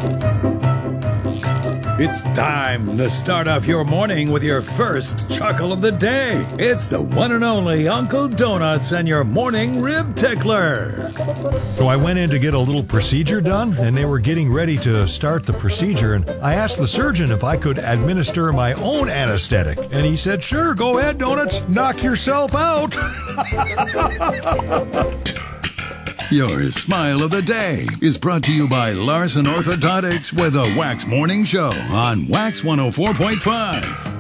It's time to start off your morning with your first chuckle of the day. It's the one and only Uncle Donuts and your morning rib tickler. So I went in to get a little procedure done, and they were getting ready to start the procedure, and I asked the surgeon if I could administer my own anesthetic. And he said, sure, go ahead, Donuts, knock yourself out. Your smile of the day is brought to you by Larson Orthodontics with a Wax Morning Show on Wax 104.5.